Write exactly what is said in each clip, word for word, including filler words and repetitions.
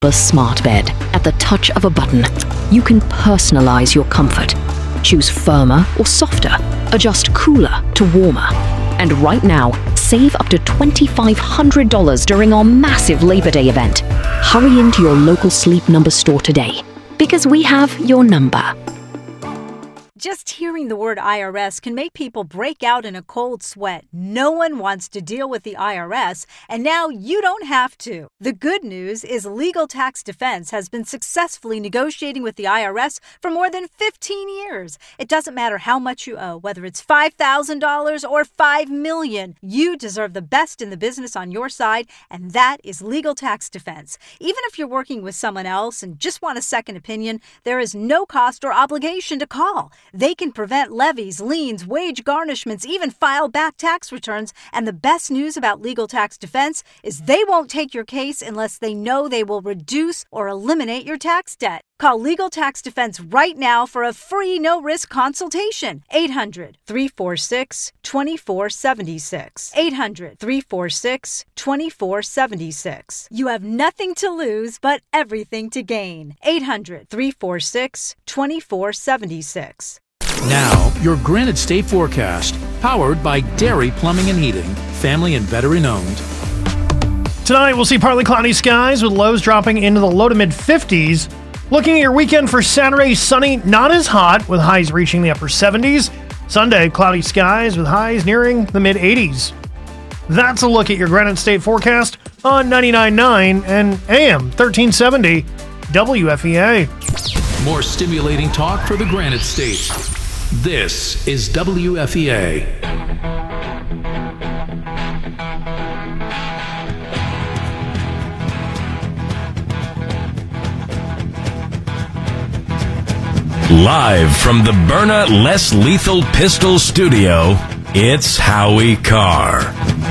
A smart bed. At the touch of a button, you can personalize your comfort. Choose firmer or softer. Adjust cooler to warmer. And right now, save up to two thousand five hundred dollars during our massive Labor Day event. Hurry into your local Sleep Number store today, because we have your number. Just hearing the word I R S can make people break out in a cold sweat. No one wants to deal with the I R S, and now you don't have to. The good news is Legal Tax Defense has been successfully negotiating with the I R S for more than fifteen years. It doesn't matter how much you owe, whether it's five thousand dollars or five million dollars. You deserve the best in the business on your side, and that is Legal Tax Defense. Even if you're working with someone else and just want a second opinion, there is no cost or obligation to call. They can prevent levies, liens, wage garnishments, even file back tax returns. And the best news about Legal Tax Defense is they won't take your case unless they know they will reduce or eliminate your tax debt. Call Legal Tax Defense right now for a free no-risk consultation. eight hundred, three four six, two four seven six. eight hundred, three four six, two four seven six. You have nothing to lose but everything to gain. eight hundred, three four six, two four seven six. Now, your Granite State forecast, powered by Dairy Plumbing and Heating, family and veteran owned. Tonight, we'll see partly cloudy skies with lows dropping into the low to mid fifties. Looking at your weekend for Saturday, sunny, not as hot, with highs reaching the upper seventies. Sunday, cloudy skies with highs nearing the mid eighties. That's a look at your Granite State forecast on ninety-nine point nine and A M thirteen seventy W F E A. More stimulating talk for the Granite State. This is W F E A. Live from the Byrna Less Lethal Pistol Studio, it's Howie Carr.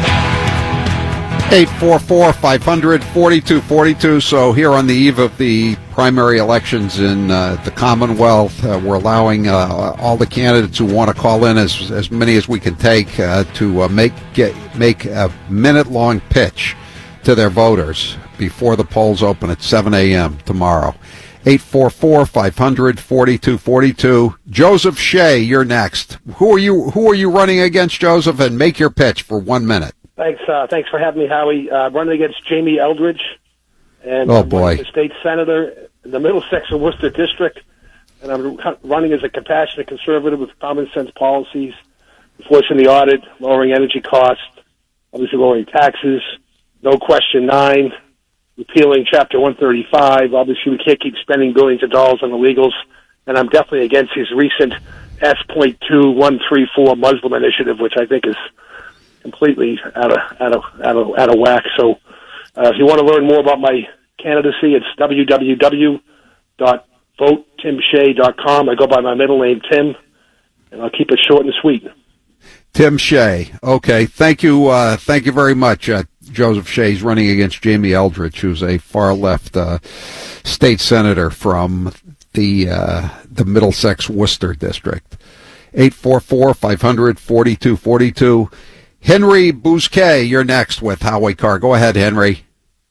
eight four four, five hundred, forty-two forty-two. So here on the eve of the primary elections in uh, the Commonwealth, uh, we're allowing uh, all the candidates who want to call in, as as many as we can take, uh, to uh, make get, make a minute-long pitch to their voters before the polls open at seven a.m. tomorrow. eight four four, five hundred, forty-two forty-two. Joseph Shea, you're next. Who are you Who are you running against, Joseph? And make your pitch for one minute. Thanks, uh, thanks for having me, Howie. Uh, running against Jamie Eldridge, and oh boy, I'm the state senator in the Middlesex and Worcester district, and I'm running as a compassionate conservative with common sense policies, enforcing the audit, lowering energy costs, obviously lowering taxes, no question nine, repealing Chapter one thirty-five. Obviously, we can't keep spending billions of dollars on illegals, and I'm definitely against his recent S two one three four Muslim initiative, which I think is completely out of out of out of out of whack. So, uh, if you want to learn more about my candidacy, it's w w w dot vote tim shea dot com. I go by my middle name, Tim, and I'll keep it short and sweet. Tim Shea. Okay, thank you. Uh, thank you very much, uh, Joseph Shea. He's running against Jamie Eldridge, who's a far left uh, state senator from the uh, the Middlesex Worcester district. eight four four, five hundred, forty-two forty-two. Henry Bousquet, you're next with Howie Carr. Go ahead, Henry.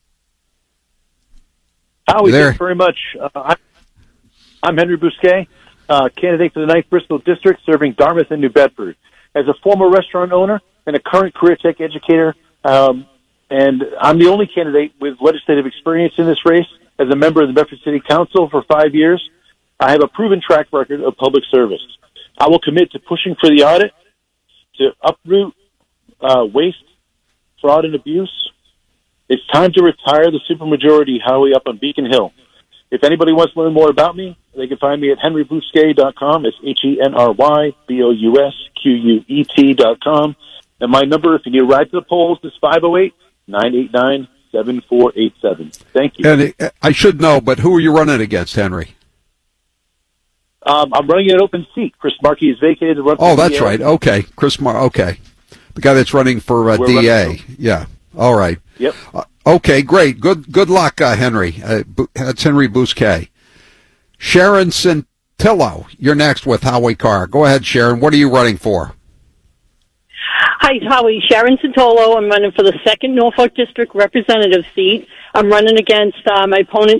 Howie, thanks very much. Uh, I'm, I'm Henry Bousquet, uh, candidate for the ninth Bristol District, serving Dartmouth and New Bedford. As a former restaurant owner and a current career tech educator, um, and I'm the only candidate with legislative experience in this race. As a member of the Bedford City Council for five years, I have a proven track record of public service. I will commit to pushing for the audit, to uproot uh, waste, fraud, and abuse. It's time to retire the supermajority, Howie, up on Beacon Hill. If anybody wants to learn more about me, they can find me at henry bousquet dot com. It's H E N R Y B O U S Q U E T dot com. And my number, if you need a ride to the polls, is five oh eight, nine eight nine, seven four eight seven. Thank you. And I should know, but who are you running against, Henry? Um, I'm running an open seat. Chris Markey is vacated to run for Oh, that's D A. right. Okay. Chris Mar. Okay. The guy that's running for uh, D A. Yeah. All right. Yep. Uh, okay, great. Good Good luck, uh, Henry. Uh, that's Henry Bousquet. Sharon Centillo, you're next with Howie Carr. Go ahead, Sharon. What are you running for? Hi, Howie. Sharon Santolo. I'm running for the second Norfolk District representative seat. I'm running against uh, my opponent,